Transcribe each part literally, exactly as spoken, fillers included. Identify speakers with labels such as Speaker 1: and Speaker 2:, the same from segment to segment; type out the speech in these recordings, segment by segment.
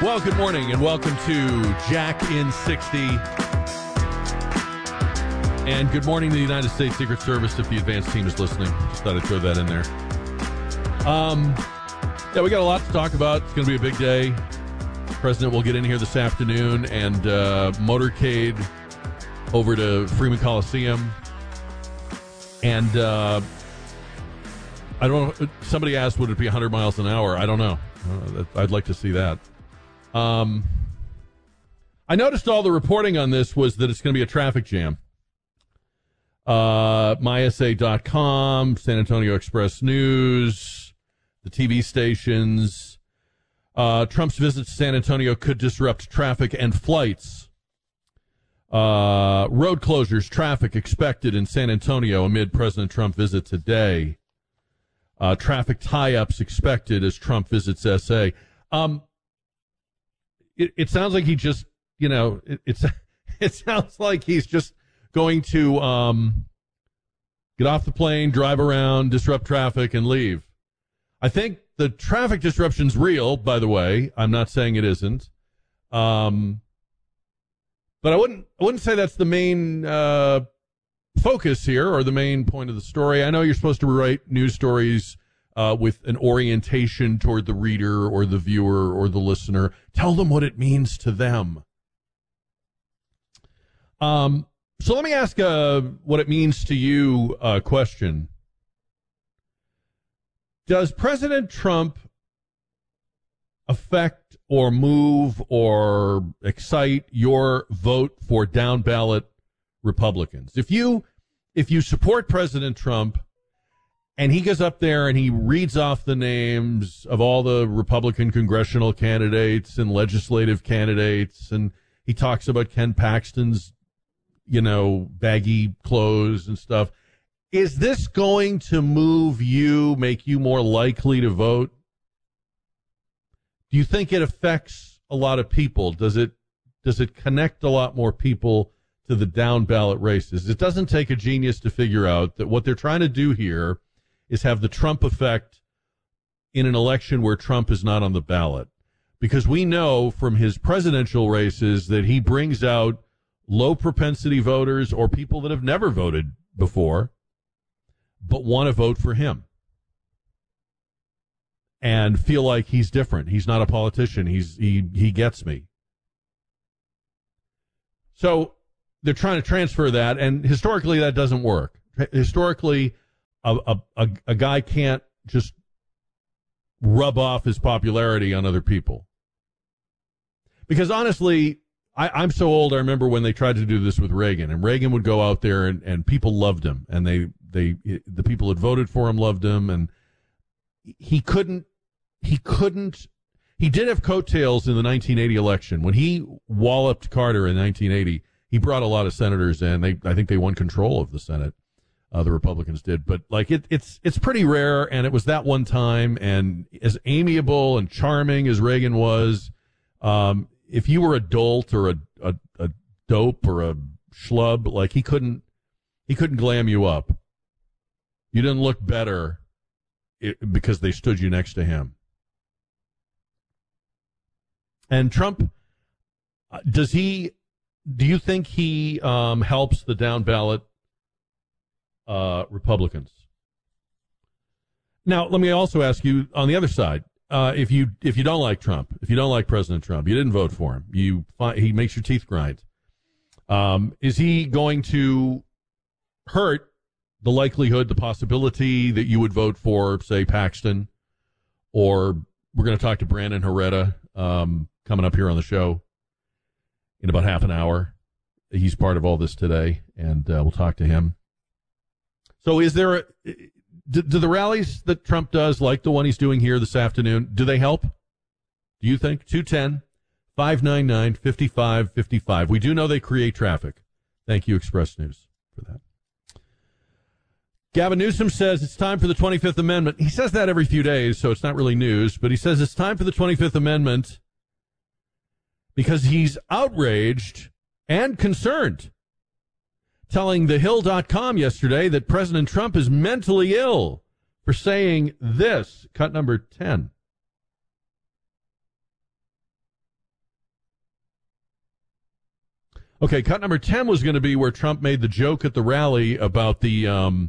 Speaker 1: Well, good morning and welcome to Jack in sixty. And good morning to the United States Secret Service if the advance team is listening. Just thought I'd throw that in there. Um, yeah, we got a lot to talk about. It's going to be a big day. The president will get in here this afternoon and uh, motorcade over to Freeman Coliseum. And uh, I don't know. Somebody asked, would it be one hundred miles an hour? I don't know. Uh, I'd like to see that. Um, I noticed all the reporting on this was that it's going to be a traffic jam. Uh, my S A dot com, San Antonio Express News, the T V stations. Uh, Trump's visit to San Antonio could disrupt traffic and flights. Uh, road closures, traffic expected in San Antonio amid President Trump visit today. Uh, traffic tie-ups expected as Trump visits S A. Um, it, it sounds like he just, you know, it, it's, it sounds like he's just going to um, get off the plane, drive around, disrupt traffic, and leave. I think the traffic disruption's real, by the way. I'm not saying it isn't. Um, but I wouldn't I wouldn't say that's the main uh, focus here or the main point of the story. I know you're supposed to write news stories uh, with an orientation toward the reader or the viewer or the listener. Tell them what it means to them. Um. So let me ask uh, what it means to you uh, question. Does President Trump affect or move or excite your vote for down ballot Republicans? If you if you support President Trump and he goes up there and he reads off the names of all the Republican congressional candidates and legislative candidates, and he talks about Ken Paxton's, you know, baggy clothes and stuff, is this going to move you, make you more likely to vote? Do you think it affects a lot of people? Does it does it connect a lot more people to the down ballot races? It doesn't take a genius to figure out that what they're trying to do here is have the Trump effect in an election where Trump is not on the ballot. Because we know from his presidential races that he brings out low propensity voters or people that have never voted before but want to vote for him and feel like he's different. He's not a politician. He's he he gets me. So they're trying to transfer that, and historically that doesn't work. Historically, a a, a, a guy can't just rub off his popularity on other people. Because honestly, I, I'm so old, I remember when they tried to do this with Reagan, and Reagan would go out there and, and people loved him, and they, they, the people that voted for him loved him, and he couldn't, he couldn't, he did have coattails in the nineteen eighty election. When he walloped Carter in nineteen eighty, he brought a lot of senators in. They, I think they won control of the Senate. Uh, the Republicans did, but like it, it's, it's pretty rare, and it was that one time, and as amiable and charming as Reagan was, um, if you were a dolt or a, a, a dope or a schlub, like he couldn't, he couldn't glam you up. You didn't look better it, because they stood you next to him. And Trump, does he, do you think he um, helps the down ballot uh, Republicans? Now, let me also ask you on the other side. Uh, if you if you don't like Trump, if you don't like President Trump, you didn't vote for him, you find, he makes your teeth grind. Um, is he going to hurt the likelihood, the possibility that you would vote for, say, Paxton? Or we're going to talk to Brandon Herrera um, coming up here on the show in about half an hour. He's part of all this today, and uh, we'll talk to him. So is there a... Do, do the rallies that Trump does, like the one he's doing here this afternoon, do they help? Do you think? two one zero, five nine nine, five five five five. We do know they create traffic. Thank you, Express News, for that. Gavin Newsom says it's time for the twenty-fifth Amendment. He says that every few days, so it's not really news, but he says it's time for the twenty-fifth Amendment because he's outraged and concerned, telling the hill dot com yesterday that President Trump is mentally ill for saying this. Cut number ten. Okay, cut number ten was going to be where Trump made the joke at the rally about the um,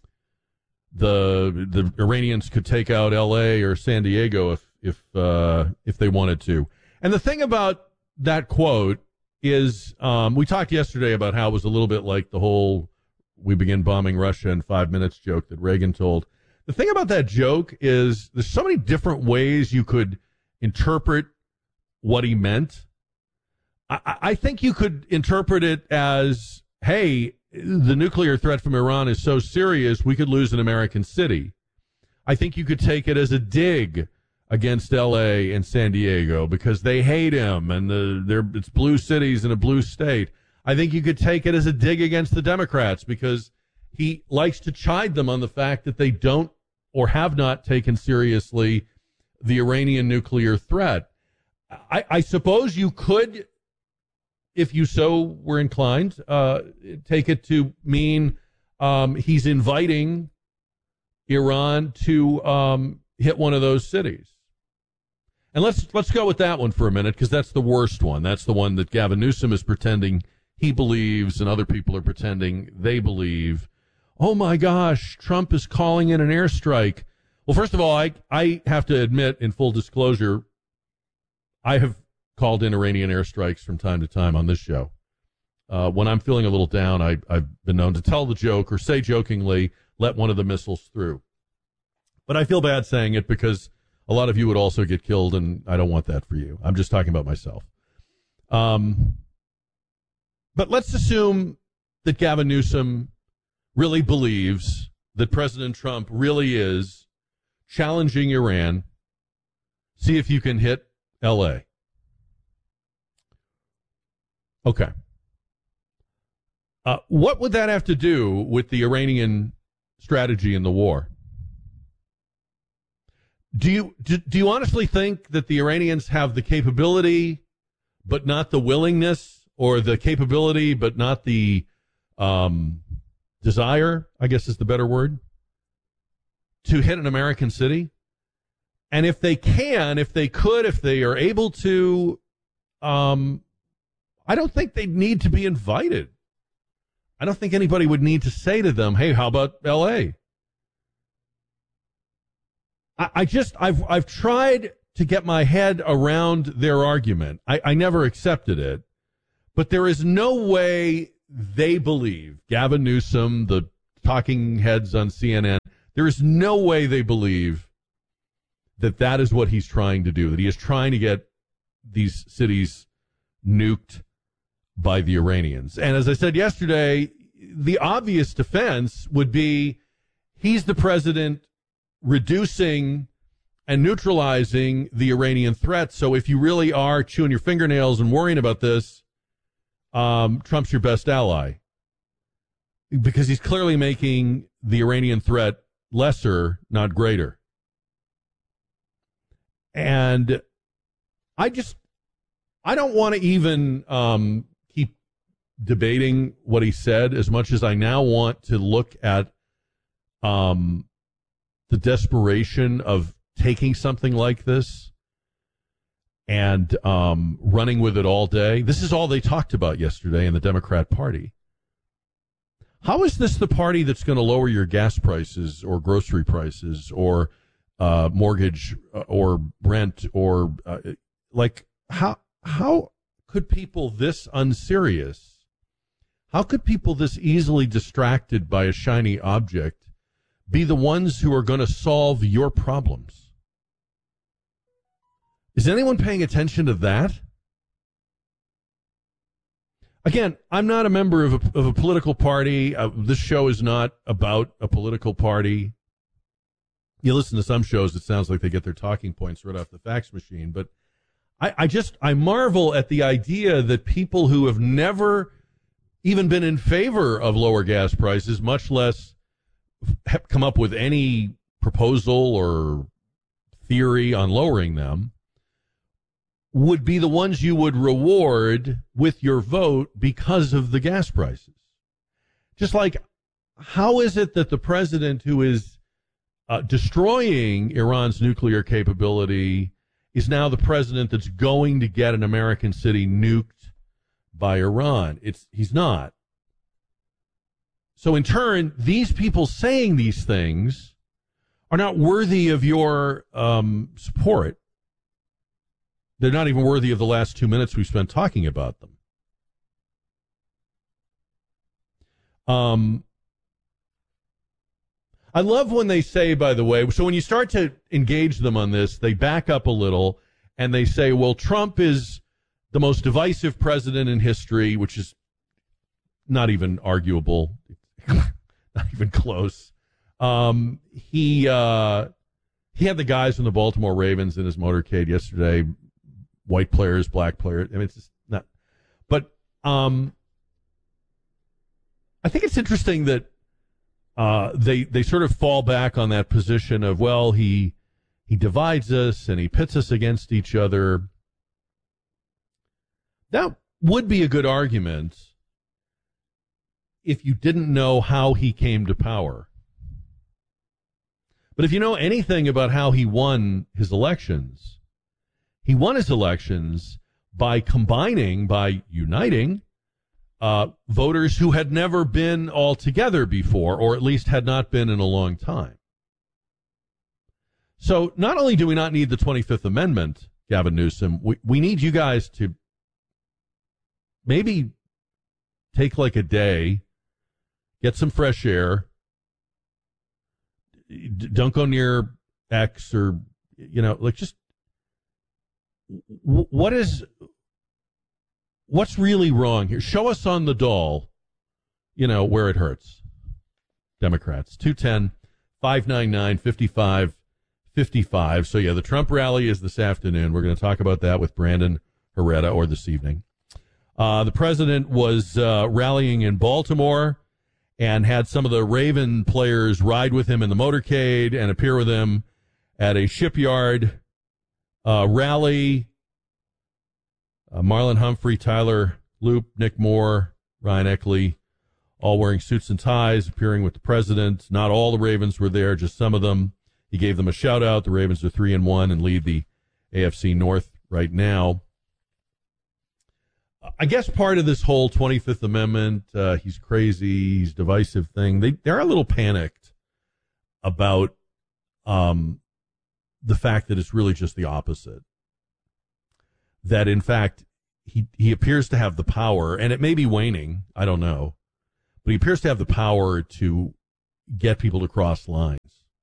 Speaker 1: the the Iranians could take out L A or San Diego if if uh, if they wanted to. And the thing about that quote is, um, we talked yesterday about how it was a little bit like the whole "we begin bombing Russia in five minutes" joke that Reagan told. The thing about that joke is there's so many different ways you could interpret what he meant. I, I think you could interpret it as, hey, the nuclear threat from Iran is so serious we could lose an American city. I think you could take it as a dig against L A and San Diego because they hate him and the, they're, it's blue cities in a blue state. I think you could take it as a dig against the Democrats because he likes to chide them on the fact that they don't or have not taken seriously the Iranian nuclear threat. I, I suppose you could, if you so were inclined, uh, take it to mean um, he's inviting Iran to um, hit one of those cities. And let's let's go with that one for a minute because that's the worst one. That's the one that Gavin Newsom is pretending he believes and other people are pretending they believe. Oh, my gosh, Trump is calling in an airstrike. Well, first of all, I, I have to admit, in full disclosure, I have called in Iranian airstrikes from time to time on this show. Uh, when I'm feeling a little down, I, I've been known to tell the joke or say jokingly, let one of the missiles through. But I feel bad saying it because a lot of you would also get killed, and I don't want that for you. I'm just talking about myself. Um, but let's assume that Gavin Newsom really believes that President Trump really is challenging Iran. See if you can hit L A. Okay. Uh, what would that have to do with the Iranian strategy in the war? Do you do, do you honestly think that the Iranians have the capability but not the willingness, or the capability but not the um, desire, I guess is the better word, to hit an American city? And if they can, if they could, if they are able to, um, I don't think they need to be invited. I don't think anybody would need to say to them, hey, how about L A? I, I just, I've, I've tried to get my head around their argument. I, I never accepted it, but there is no way they believe, Gavin Newsom, the talking heads on C N N, there is no way they believe that that is what he's trying to do, that he is trying to get these cities nuked by the Iranians. And as I said yesterday, the obvious defense would be he's the president reducing and neutralizing the Iranian threat. So if you really are chewing your fingernails and worrying about this, um, Trump's your best ally. Because he's clearly making the Iranian threat lesser, not greater. And I just, I don't want to even um, keep debating what he said as much as I now want to look at um, the desperation of taking something like this and um, running with it all day. This is all they talked about yesterday in the Democrat Party. How is this the party that's going to lower your gas prices or grocery prices or uh, mortgage or rent or uh, like how how could people this unserious? How could people this easily distracted by a shiny object be the ones who are going to solve your problems? Is anyone paying attention to that? Again, I'm not a member of a, of a political party. Uh, this show is not about a political party. You listen to some shows, it sounds like they get their talking points right off the fax machine. But I, I just, I marvel at the idea that people who have never even been in favor of lower gas prices, much less have come up with any proposal or theory on lowering them, would be the ones you would reward with your vote because of the gas prices. Just like, how is it that the president who is uh, destroying Iran's nuclear capability is now the president that's going to get an American city nuked by Iran. It's he's not. So in turn, these people saying these things are not worthy of your um, support. They're not even worthy of the last two minutes we spent talking about them. Um, I love when they say, by the way, so when you start to engage them on this, they back up a little and they say, well, Trump is the most divisive president in history, which is not even arguable, not even close. Um, he uh, he had the guys from the Baltimore Ravens in his motorcade yesterday, white players, black players. I mean, it's just not. But um, I think it's interesting that uh, they they sort of fall back on that position of, well, he he divides us and he pits us against each other. That would be a good argument if you didn't know how he came to power. But if you know anything about how he won his elections, he won his elections by combining, by uniting uh, voters who had never been all together before, or at least had not been in a long time. So not only do we not need the twenty-fifth Amendment, Gavin Newsom, we, we need you guys to maybe take like a day, get some fresh air, don't go near X or, you know, like just what is, what's really wrong here? Show us on the doll, you know, where it hurts. Democrats, two one zero, five nine nine, five five five five. So, yeah, the Trump rally is this afternoon. We're going to talk about that with Brandon Herrera, or this evening. Uh, the president was uh, rallying in Baltimore and had some of the Raven players ride with him in the motorcade and appear with him at a shipyard uh, rally. Uh, Marlon Humphrey, Tyler Loop, Nick Moore, Ryan Eckley, all wearing suits and ties, appearing with the president. Not all the Ravens were there, just some of them. He gave them a shout-out. The Ravens are three and one and lead the A F C North right now. I guess part of this whole twenty-fifth Amendment, uh, he's crazy, he's divisive thing, they, they're a little panicked about um, the fact that it's really just the opposite. That, in fact, he, he appears to have the power, and it may be waning, I don't know, but he appears to have the power to get people to cross lines.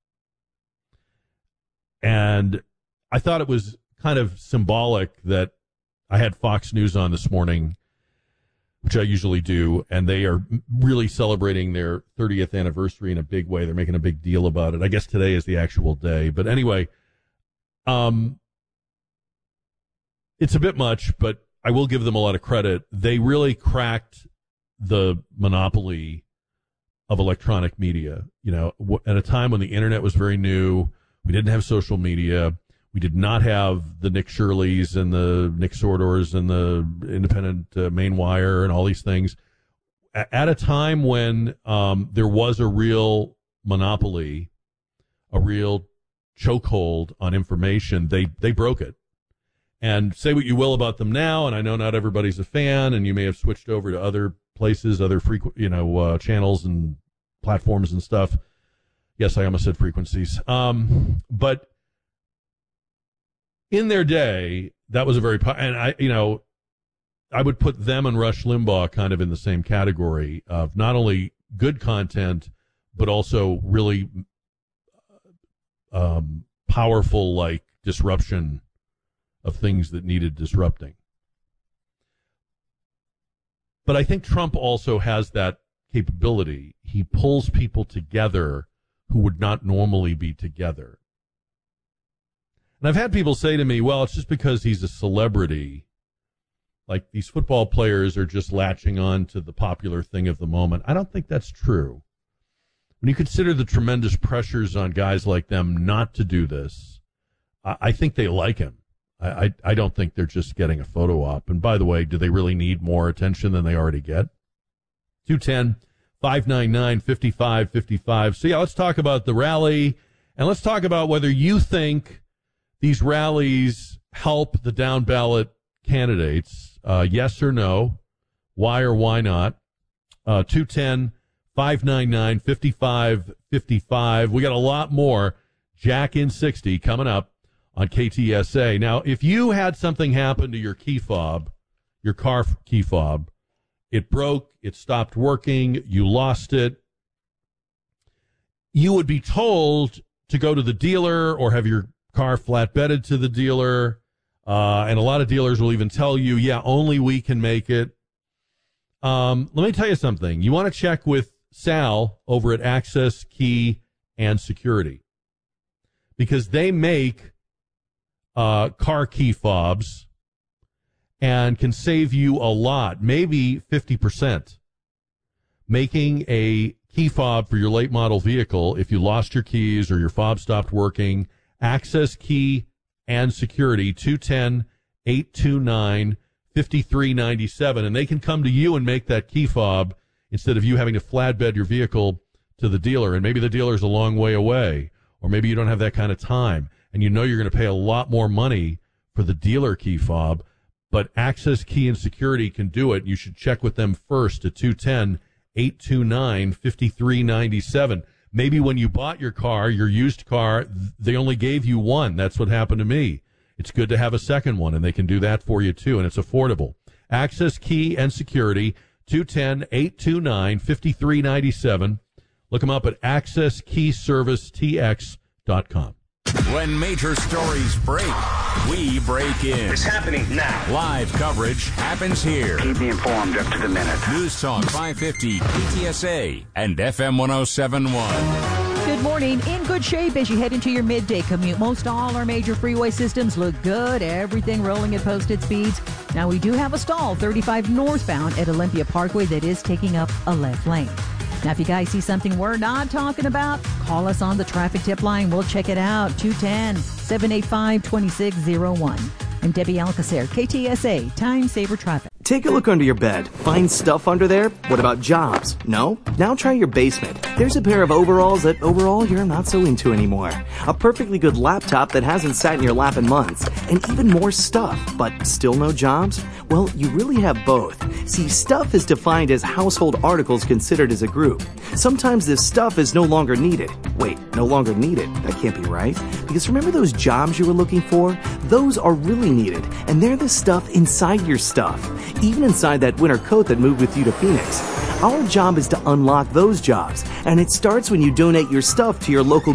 Speaker 1: And I thought it was kind of symbolic that I had Fox News on this morning, which I usually do, and they are really celebrating their thirtieth anniversary in a big way. They're making a big deal about it. I guess today is the actual day. But anyway, um, it's a bit much, but I will give them a lot of credit. They really cracked the monopoly of electronic media. You know, at a time when the internet was very new, we didn't have social media. We did not have the Nick Shirleys and the Nick Sordors and the independent uh, main wire and all these things. A- at a time when um, there was a real monopoly, a real chokehold on information, they, they broke it. And say what you will about them now, and I know not everybody's a fan, and you may have switched over to other places, other frequ- you know, uh, channels and platforms and stuff. Yes, I almost said frequencies. Um, but in their day, that was a very, and I, you know, I would put them and Rush Limbaugh kind of in the same category of not only good content, but also really um, powerful, like, disruption of things that needed disrupting. But I think Trump also has that capability. He pulls people together who would not normally be together. And I've had people say to me, well, it's just because he's a celebrity. Like, these football players are just latching on to the popular thing of the moment. I don't think that's true. When you consider the tremendous pressures on guys like them not to do this, I, I think they like him. I, I, I don't think they're just getting a photo op. And by the way, do they really need more attention than they already get? two one zero, five nine nine, five five five five. So, yeah, let's talk about the rally, and let's talk about whether you think these rallies help the down-ballot candidates, uh, yes or no. Why or why not? Uh, two one zero, five nine nine, five five five five. We got a lot more Jack in sixty coming up on K T S A. Now, if you had something happen to your key fob, your car key fob, it broke, it stopped working, you lost it, you would be told to go to the dealer or have your car flatbedded to the dealer. Uh, and a lot of dealers will even tell you, yeah, only we can make it. Um, let me tell you something. You want to check with Sal over at Access Key and Security, because they make uh, car key fobs and can save you a lot, maybe fifty percent. Making a key fob for your late model vehicle, if you lost your keys or your fob stopped working, Access Key and Security, two one zero, eight two nine, five three nine seven. And they can come to you and make that key fob instead of you having to flatbed your vehicle to the dealer. And maybe the dealer's a long way away, or maybe you don't have that kind of time, and you know you're going to pay a lot more money for the dealer key fob, but Access Key and Security can do it. You should check with them first at two one zero, eight two nine, five three nine seven. Maybe when you bought your car, your used car, they only gave you one. That's what happened to me. It's good to have a second one, and they can do that for you, too, and it's affordable. Access Key and Security, two one zero, eight two nine, five three nine seven. Look them up at access key service t x dot com.
Speaker 2: When major stories break, we break in.
Speaker 3: It's happening now.
Speaker 2: Live coverage happens here.
Speaker 3: Keep me informed up to the minute.
Speaker 2: News Talk five fifty, K T S A, and F M one oh seven point one.
Speaker 4: Good morning. In good shape as you head into your midday commute. Most all our major freeway systems look good. Everything rolling at posted speeds. Now, we do have a stall thirty-five northbound at Olympia Parkway that is taking up a left lane. Now, if you guys see something we're not talking about, call us on the traffic tip line. We'll check it out. two one zero, seven eight five, two six zero one. I'm Debbie Alcacer, K T S A, Time Saver Traffic.
Speaker 5: Take a look under your bed. Find stuff under there? What about jobs? No? Now try your basement. There's a pair of overalls that overall you're not so into anymore. A perfectly good laptop that hasn't sat in your lap in months. And even more stuff, but still no jobs? Well, you really have both. See, stuff is defined as household articles considered as a group. Sometimes this stuff is no longer needed. Wait, no longer needed? That can't be right. Because remember those jobs you were looking for? Those are really needed, and they're the stuff inside your stuff. Even inside that winter coat that moved with you to Phoenix. Our job is to unlock those jobs, and it starts when you donate your stuff to your local